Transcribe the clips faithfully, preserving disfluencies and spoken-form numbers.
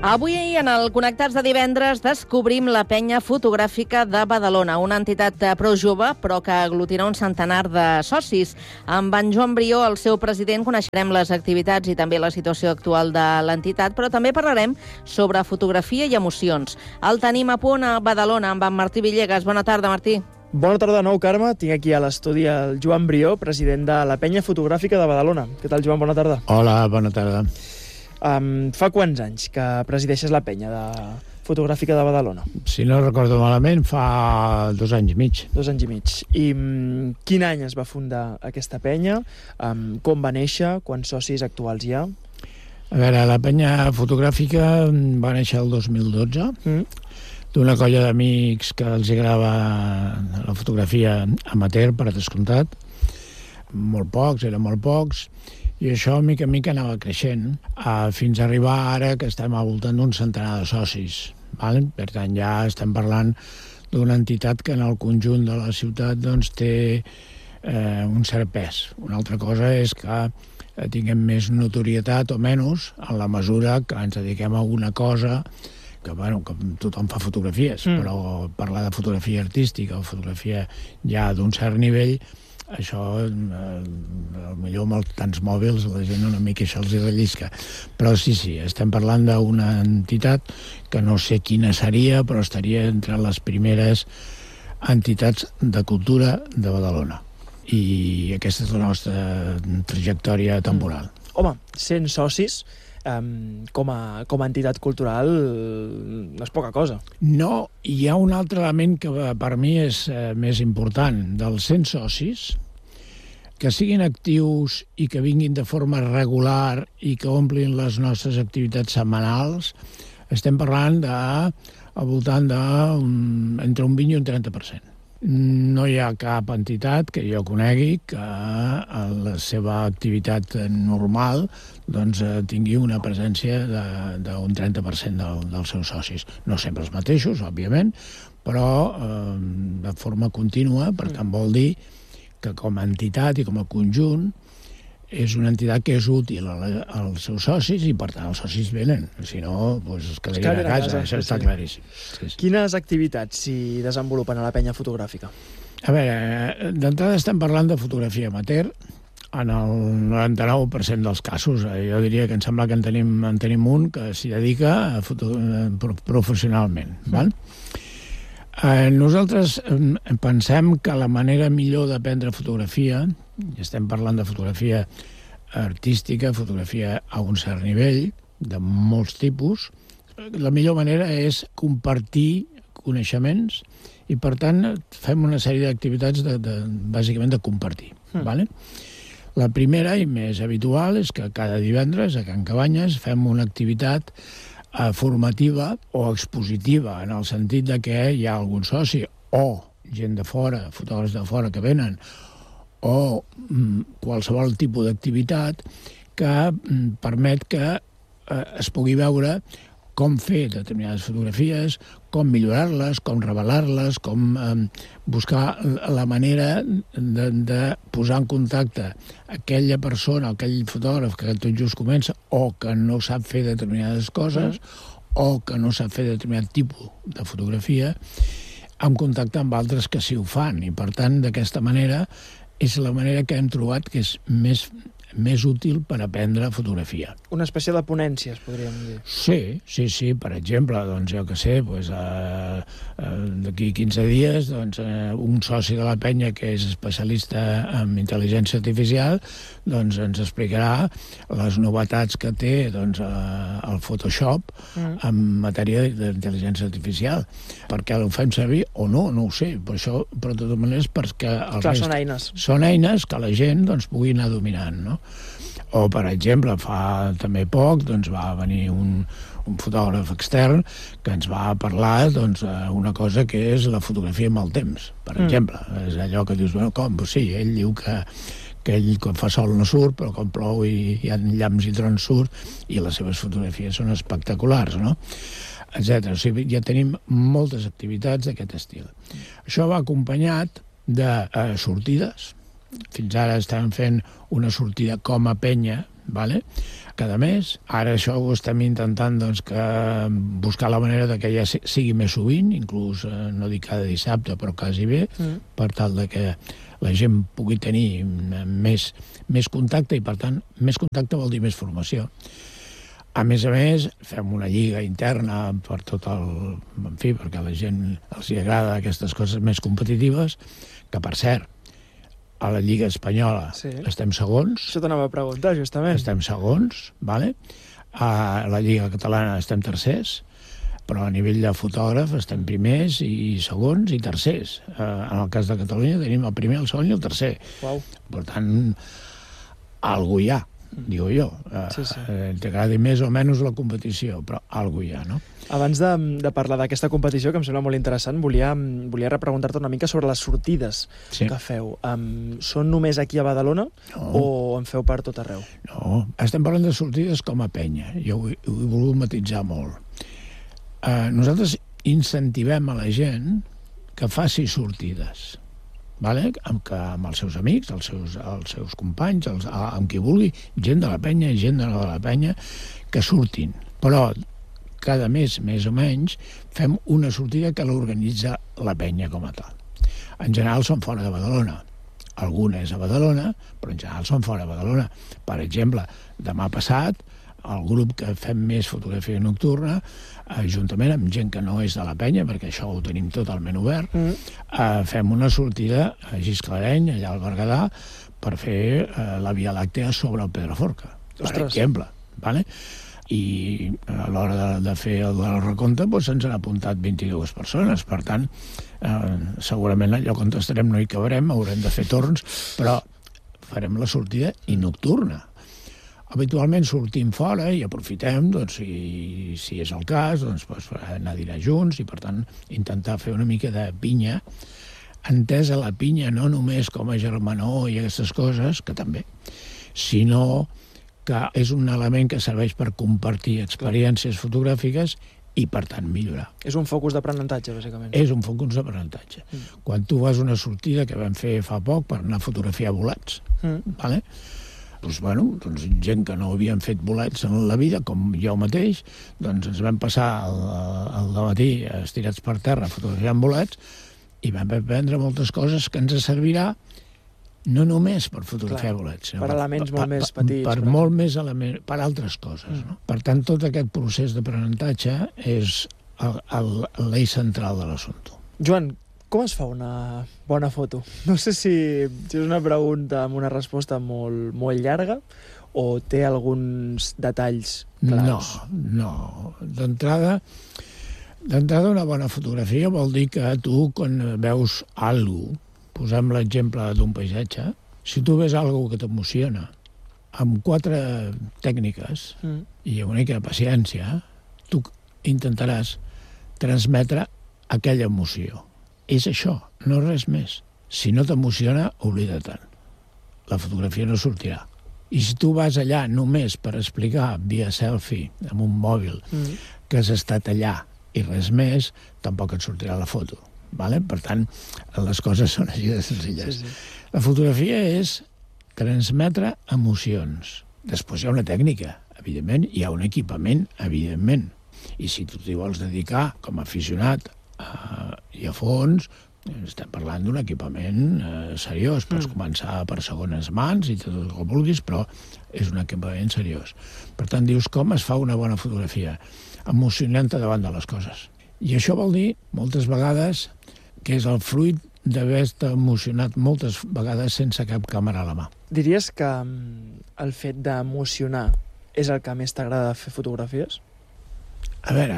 Avui, en el Connectats de divendres, descobrim la penya fotogràfica de Badalona, una entitat prou jove, però que aglutina un centenar de socis. Amb en Joan Brió, el seu president, coneixerem les activitats i també la situació actual de l'entitat, però també parlarem sobre fotografia i emocions. El tenim a punt a Badalona amb en Martí Villegas. Bona tarda, Martí. Bona tarda de nou, Carme. Tinc aquí a l'estudi el Joan Brió, president de la penya fotogràfica de Badalona. Què tal, Joan? Bona tarda. Hola, bona tarda. Um, fa quants anys que presideixes la penya de fotogràfica de Badalona? Si no recordo malament, fa dos anys i mig. Dos anys i mig. I um, quin any es va fundar aquesta penya? Um, com va néixer? Quants socis actuals hi ha? A veure, la penya fotogràfica va néixer el dos mil dotze, mm. d'una colla d'amics que els agrada la fotografia amateur, per descomptat. Molt pocs, eren molt pocs, i això, mica en mica, anava creixent, uh, fins a arribar ara que estem al voltant d'un centenar de socis. Val? Per tant, ja estem parlant d'una entitat que en el conjunt de la ciutat doncs, té eh, un cert pes. Una altra cosa és que eh, tinguem més notorietat o menys en la mesura que ens dediquem a una cosa que, bueno, que tothom fa fotografies, mm. però parlar de fotografia artística o fotografia ja d'un cert nivell, això, eh, millor amb els tants mòbils, la gent una mica això els hi rellisca. Però sí, sí, estem parlant d'una entitat que no sé quina seria, però estaria entre les primeres entitats de cultura de Badalona. I aquesta és la nostra trajectòria temporal. Mm. Home, cent socis, um, com, a, com a entitat cultural, no és poca cosa. No, hi ha un altre element que per mi és eh, més important. Dels cent socis, que siguin actius i que vinguin de forma regular i que omplin les nostres activitats setmanals, estem parlant de, al voltant de un, entre un vint i un trenta per cent. No hi ha cap entitat que jo conegui que en la seva activitat normal doncs, tingui una presència d'un trenta per cent del, dels seus socis. No sempre els mateixos, òbviament, però eh, de forma contínua, per tant vol dir que com a entitat i com a conjunt és una entitat que és útil als seus socis i, per tant, els socis venen. Si no, doncs es quedarien a casa. Això està claríssim. Sí, sí. Quines activitats s'hi desenvolupen a la penya fotogràfica? A veure, d'entrada estem parlant de fotografia amateur en el noranta-nou per cent dels casos. Jo diria que em sembla que en tenim, en tenim un que s'hi dedica a foto, professionalment. Mm. Val? Eh, nosaltres eh, pensem que la manera millor d'aprendre fotografia, i estem parlant de fotografia artística, fotografia a un cert nivell, de molts tipus, la millor manera és compartir coneixements i, per tant, fem una sèrie d'activitats de, de, bàsicament de compartir. Mm. Vale? La primera i més habitual és que cada divendres a Can Cabanyes fem una activitat eh, formativa o expositiva, en el sentit de que hi ha algun soci o gent de fora, fotògrafs de fora que venen, o mm, qualsevol tipus d'activitat que mm, permet que eh, es pugui veure com fer determinades fotografies, com millorar-les, com revelar-les, com eh, buscar la manera de, de posar en contacte aquella persona, aquell fotògraf que tot just comença o que no sap fer determinades coses mm. o que no sap fer determinat tipus de fotografia, en contacte amb altres que sí ho fan. I, per tant, d'aquesta manera és la manera que hem trobat que és més, més útil per aprendre fotografia. Una espècie de ponències, podríem dir. Sí, sí, sí. Per exemple, doncs jo que sé, doncs, eh, eh, d'aquí quinze dies doncs, eh, un soci de la penya que és especialista en intel·ligència artificial doncs ens explicarà les novetats que té doncs, eh, el Photoshop mm. en matèria d'intel·ligència artificial. Per què ho fem servir o no, no ho sé. Per això, però de totes maneres, perquè els Clar, són eines. Són eines que la gent doncs, pugui anar dominant, no? O, per exemple, fa també poc doncs, va venir un, un fotògraf extern que ens va parlar doncs, una cosa que és la fotografia amb el temps, per mm. exemple. És allò que dius, bueno, com? Pues sí, ell diu que, que ell quan fa sol no surt, però quan plou i hi ha llamps i trons surt, i les seves fotografies són espectaculars, no? Etcètera. O sigui, ja tenim moltes activitats d'aquest estil. Això va acompanyat de eh, sortides. Fins ara estem fent una sortida com a penya, vale? Cada mes. Ara això ho estem intentant doncs, que buscar la manera de que ja sigui més sovint, inclús eh, no dic cada dissabte, però quasi bé, mm. per tal de que la gent pugui tenir més, més contacte i, per tant, més contacte vol dir més formació. A més a més, fem una lliga interna per tot el... En fi, perquè a la gent els agrada aquestes coses més competitives, que, per cert, a la Lliga Espanyola sí. estem segons. Això t'anava a preguntar, justament. Estem segons, vale? A la Lliga Catalana estem tercers, però a nivell de fotògraf estem primers i segons i tercers. En el cas de Catalunya tenim el primer, el segon i el tercer. Uau. Per tant, algú hi ha, digo jo. Sí, sí. Eh, t'agradi més o menys la competició, però algú hi ha, no? Abans de, de parlar d'aquesta competició, que em sembla molt interessant, volia, volia repreguntar-te una mica sobre les sortides sí. que feu. Um, són només aquí a Badalona no. o en feu per tot arreu? No, estem parlant de sortides com a penya. Jo ho, ho he volgut matitzar molt. Uh, nosaltres incentivem a la gent que faci sortides, vale? amb, que, amb els seus amics, els seus, els seus companys, els, amb qui vulgui, gent de la penya, gent de la penya, que surtin. Però cada mes, més o menys, fem una sortida que l'organitza la penya com a tal. En general són fora de Badalona. Alguna és a Badalona, però en general són fora de Badalona. Per exemple, demà passat, el grup que fem més fotografia nocturna, eh, juntament amb gent que no és de la penya, perquè això ho tenim totalment obert, mm. eh, fem una sortida a Gisclareny, allà al Berguedà, per fer eh, la Via Làctea sobre el Pedraforca, per Ostres. exemple. Vale? I a l'hora de, de fer el, el recompte doncs ens han apuntat vint-i-dues persones. Per tant, eh, segurament allò on estarem no hi cabrem, haurem de fer torns, però farem la sortida i nocturna. Habitualment sortim fora i aprofitem, doncs, si, si és el cas, doncs, doncs, anar a dinar junts i, per tant, intentar fer una mica de pinya, entesa la pinya no només com a germanor i aquestes coses, que també, sinó que és un element que serveix per compartir experiències fotogràfiques i, per tant, millorar. És un focus d'aprenentatge, bàsicament. És un focus d'aprenentatge. Mm. Quan tu vas a una sortida que vam fer fa poc per anar a fotografiar bolets, mm. vale? doncs, bueno, doncs, gent que no havien fet bolets en la vida, com jo mateix, doncs ens vam passar el, el dematí estirats per terra fotografiant bolets i vam aprendre moltes coses que ens servirà no només per fotografiar Clar, bolets, sinó per elements per, molt més petits. Per, per molt més elements, per altres coses. Mm. No? Per tant, tot aquest procés d'aprenentatge és l'eix central de l'assumpte. Joan, com es fa una bona foto? No sé si, si és una pregunta amb una resposta molt, molt llarga o té alguns detalls clars. No, no. D'entrada, d'entrada una bona fotografia vol dir que tu, quan veus alguna cosa, posem l'exemple d'un paisatge, si tu ves alguna cosa que t'emociona, amb quatre tècniques mm. i una mica de paciència, tu intentaràs transmetre aquella emoció. És això, no res més. Si no t'emociona, oblida-te'n. La fotografia no sortirà. I si tu vas allà només per explicar via selfie, amb un mòbil, mm. que has estat allà i res més, tampoc et sortirà la foto. Vale? Per tant, les coses són així de senzilles. Sí, sí. La fotografia és transmetre emocions. Després hi ha una tècnica, evidentment, hi ha un equipament, evidentment. I si tu t'hi vols dedicar com a aficionat eh, i a fons, estem parlant d'un equipament eh, seriós. Pots mm. començar per segones mans i tot el que vulguis, però és un equipament seriós. Per tant, dius, com es fa una bona fotografia? Emocionant-te davant de les coses. I això vol dir, moltes vegades, que és el fruit d'haver-te emocionat moltes vegades sense cap càmera a la mà. Diries que el fet d'emocionar és el que més t'agrada fer fotografies? A veure,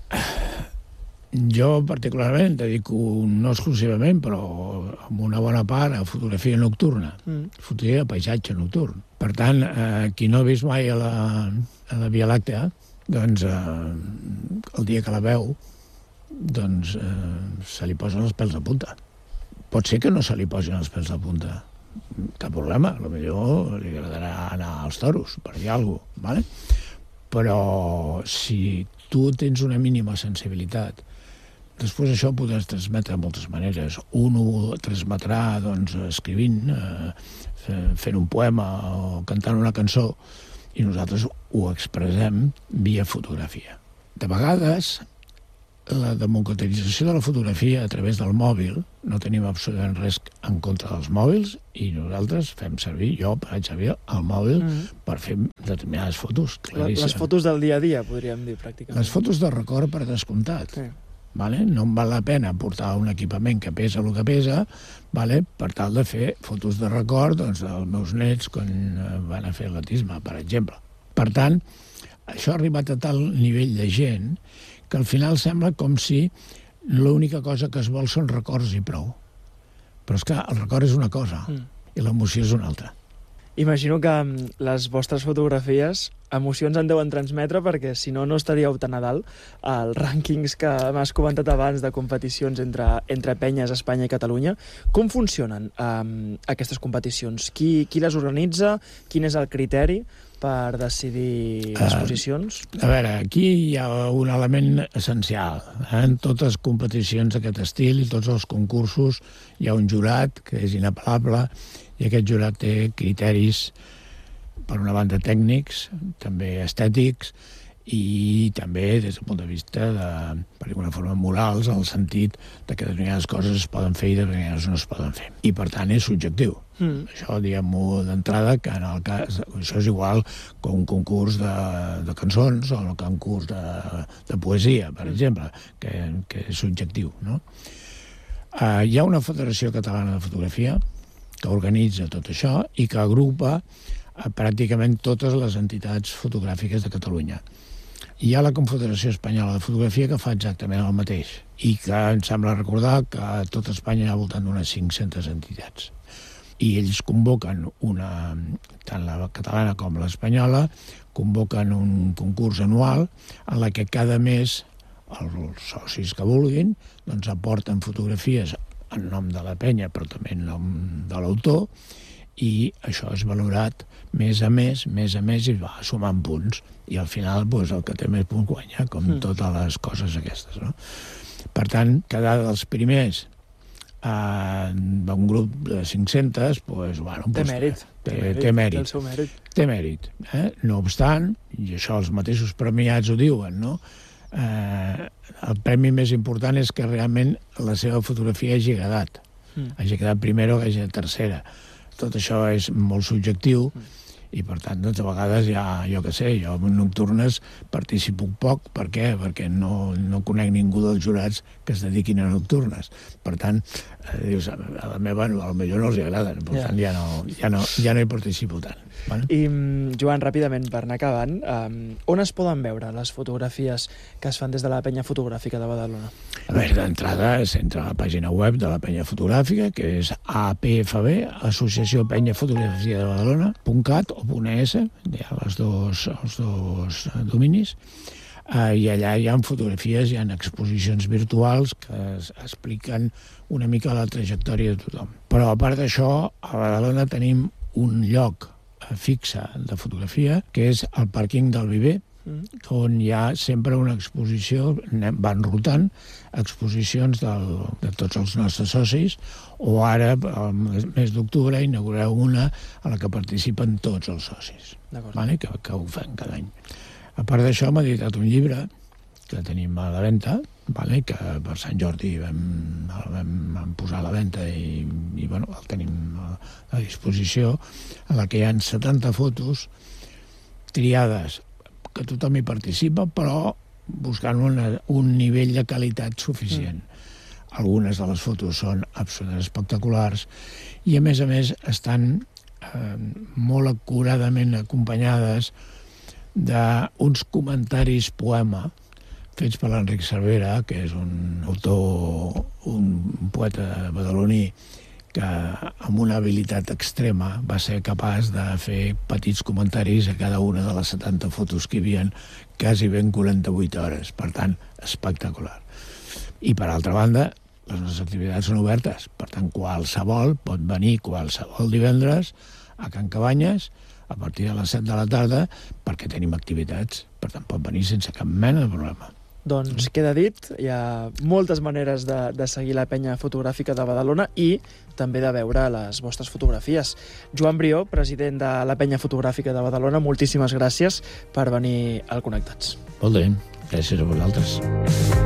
jo particularment dedico, no exclusivament, però amb una bona part, a fotografia nocturna, mm. fotografia de paisatge nocturn. Per tant, eh, qui no ha vist mai a la, a la Via Làctea, doncs eh, el dia que la veu, doncs eh, se li posen els pèls de punta. Pot ser que no se li posin els pèls de punta. Cap problema, potser li agradarà anar als toros, per dir alguna cosa, ¿vale? Però si tu tens una mínima sensibilitat, després això ho podràs transmetre de moltes maneres. Un ho transmetrà doncs, escrivint, eh, fent un poema o cantant una cançó, i nosaltres ho expressem via fotografia. De vegades, la democratització de la fotografia a través del mòbil, no tenim absolutament res en contra dels mòbils, i nosaltres fem servir, jo faig servir el mòbil mm. per fer determinades fotos. Claríssim. Les fotos del dia a dia, podríem dir, pràcticament. Les fotos de record, per descomptat. Sí. Vale? No em val la pena portar un equipament que pesa el que pesa, vale? Per tal de fer fotos de record doncs, dels meus nets quan van a fer atletisme, per exemple. Per tant, això ha arribat a tal nivell de gent que al final sembla com si l'única cosa que es vol són records i prou. Però és que el record és una cosa mm. i l'emoció és una altra. Imagino que les vostres fotografies emocions en deuen transmetre, perquè si no, no estaríeu tan a dalt als rànquings que m'has comentat abans de competicions entre, entre penyes a Espanya i Catalunya. Com funcionen um, aquestes competicions? Qui, qui les organitza? Quin és el criteri per decidir les posicions? Uh, a veure, aquí hi ha un element essencial. Eh? En totes competicions d'aquest estil i tots els concursos hi ha un jurat que és inapel·lable, i aquest jurat té criteris, per una banda tècnics, també estètics, i també des del punt de vista de, per alguna forma, morals, en el sentit de que determinades coses es poden fer i determinades no es poden fer. I, per tant, és subjectiu. Mm. Això, diguem-ho d'entrada, que en el cas... Això és igual que un concurs de, de cançons o un concurs de, de poesia, per exemple, que, que és subjectiu, no? Uh, hi ha una Federació Catalana de Fotografia que organitza tot això i que agrupa a pràcticament totes les entitats fotogràfiques de Catalunya. Hi ha la Confederació Espanyola de Fotografia que fa exactament el mateix i que em sembla recordar que a tot Espanya hi ha al voltant d'unes cinc-centes entitats. I ells convoquen una, tant la catalana com l'espanyola, convoquen un concurs anual en la que cada mes els socis que vulguin doncs aporten fotografies en nom de la penya, però també en nom de l'autor, i això és valorat mes a mes, mes a mes, i va sumant punts. I al final, doncs, el que té més punts guanya, com mm. totes les coses aquestes, no? Per tant, quedar dels primers eh, d'un grup de cinc-centes, doncs, bueno... Té mèrit. Té, té mèrit. Té el seu mèrit. Té mèrit. Eh? No obstant, i això els mateixos premiats ho diuen, no?, Eh, el premi més important és que realment la seva fotografia hagi agradat. Mm. Hagi quedat primera o hagi quedat tercera. Tot això és molt subjectiu mm. i, per tant, doncs, a vegades ja, jo què sé, jo en nocturnes participo poc. Per què? Perquè no, no conec ningú dels jurats que es dediquin a nocturnes. Per tant, eh, dius, a la meva no, potser no els agraden, per yeah. tant ja no, ja, no, ja no hi participo tant. Vale? I, Joan, ràpidament, per anar acabant, um, on es poden veure les fotografies que es fan des de la penya fotogràfica de Badalona? A veure, d'entrada s'entra a la pàgina web de la penya fotogràfica, que és A P F B, Associació Penya Fotografia de Badalona, .cat o .es, hi ha les dos, els dos dominis, uh, i allà hi ha fotografies, hi ha exposicions virtuals que es, expliquen una mica la trajectòria de tothom. Però, a part d'això, a Badalona tenim un lloc fixa de fotografia, que és el pàrquing del Viver, mm. on hi ha sempre una exposició, van rotant exposicions del, de tots els nostres socis, o ara, al mes d'octubre, inaugurareu una a la que participen tots els socis, vale? que, que ho fan cada any. A part d'això, m'ha editat un llibre que tenim a la venda, vale? que per Sant Jordi vam, el vam, vam posar a la venda i, i bueno, el tenim a, a disposició, en la que hi ha setanta fotos triades, que tothom hi participa, però buscant una, un nivell de qualitat suficient. Mm. Algunes de les fotos són absolutament espectaculars i, a més a més, estan eh, molt acuradament acompanyades d'uns comentaris poema fets per l'Enric Cervera, que és un autor, un poeta badaloní, que amb una habilitat extrema va ser capaç de fer petits comentaris a cada una de les setanta fotos que hi havia, quasi ben quaranta-vuit hores. Per tant, espectacular. I, per altra banda, les nostres activitats són obertes. Per tant, qualsevol pot venir qualsevol divendres a Can Cabanyes a partir de les set de la tarda perquè tenim activitats. Per tant, pot venir sense cap mena de problema. Doncs queda dit, hi ha moltes maneres de, de seguir la penya fotogràfica de Badalona i també de veure les vostres fotografies. Joan Brió, president de la penya fotogràfica de Badalona, moltíssimes gràcies per venir al Connectats. Molt bé, gràcies a vosaltres.